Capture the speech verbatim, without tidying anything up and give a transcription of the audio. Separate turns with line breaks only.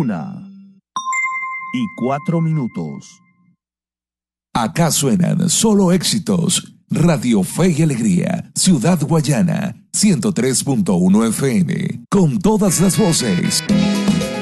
una y cuatro minutos.
Acá suenan solo éxitos. Radio Fe y Alegría, Ciudad Guayana, ciento tres punto uno F M, con todas las voces.